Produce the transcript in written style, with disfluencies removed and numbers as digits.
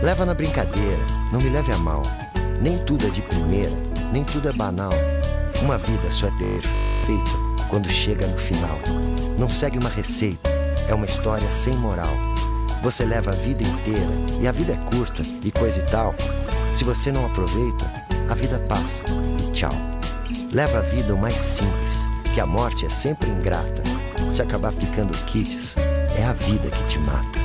Leva na brincadeira, não me leve a mal. Nem tudo é de primeira, nem tudo é banal. Uma vida só é perfeita quando chega no final. Não segue uma receita, é uma história sem moral. Você leva a vida inteira e a vida é curta e coisa e tal. Se você não aproveita, a vida passa e tchau. Leva a vida o mais simples, que a morte é sempre ingrata. Se acabar ficando quites, é a vida que te mata.